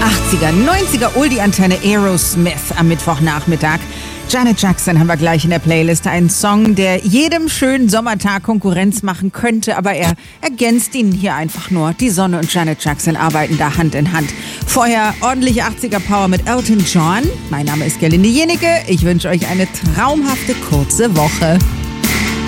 80er, 90er Oldie-Antenne Aerosmith am Mittwochnachmittag. Janet Jackson haben wir gleich in der Playlist. Ein Song, der jedem schönen Sommertag Konkurrenz machen könnte, aber er ergänzt ihn hier einfach nur. Die Sonne und Janet Jackson arbeiten da Hand in Hand. Vorher ordentliche 80er Power mit Elton John. Mein Name ist Gerlinde Jenike. Ich wünsche euch eine traumhafte kurze Woche.